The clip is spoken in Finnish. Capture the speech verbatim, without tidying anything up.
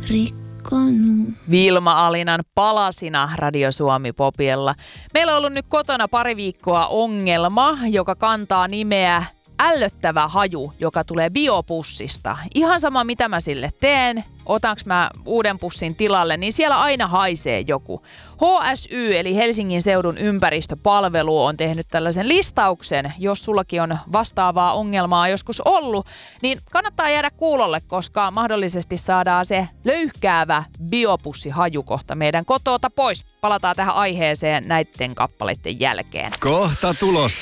rikkonut. Vilma Alinan Palasina Radio Suomi Popiella. Meillä on ollut nyt kotona pari viikkoa ongelma, joka kantaa nimeä ällöttävä haju, joka tulee biopussista. Ihan sama mitä mä sille teen, otanko mä uuden pussin tilalle, niin siellä aina haisee joku. H S Y eli Helsingin seudun ympäristöpalvelu on tehnyt tällaisen listauksen. Jos sullakin on vastaavaa ongelmaa joskus ollut, niin kannattaa jäädä kuulolle, koska mahdollisesti saadaan se löyhkäävä biopussihaju kohta meidän kotota pois. Palataan tähän aiheeseen näiden kappaleiden jälkeen. Kohta tulossa.